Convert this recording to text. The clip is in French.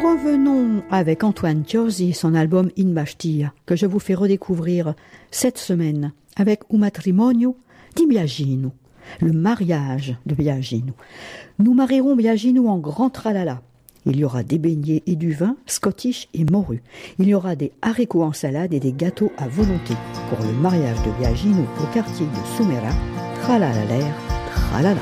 Revenons avec Antoine Giorgi, son album In Bastia, que je vous fais redécouvrir cette semaine avec Un matrimonio di Biagino, le mariage de Biagino. Nous marierons Biagino en grand tralala. Il y aura des beignets et du vin, scottish et morue. Il y aura des haricots en salade et des gâteaux à volonté pour le mariage de Biagino au quartier de Sumera. Tralala l'air, tralala.